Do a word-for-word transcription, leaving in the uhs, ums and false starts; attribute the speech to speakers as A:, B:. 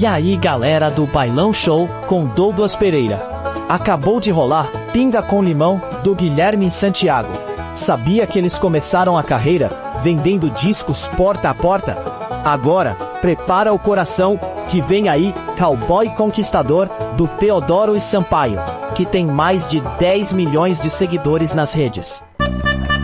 A: E aí galera do Bailão Show, com Douglas Pereira. Acabou de rolar Pinga com Limão, do Guilherme Santiago. Sabia que eles começaram a carreira vendendo discos porta a porta? Agora, prepara o coração, que vem aí Cowboy Conquistador, do Teodoro e Sampaio, que tem mais de dez milhões de seguidores nas redes.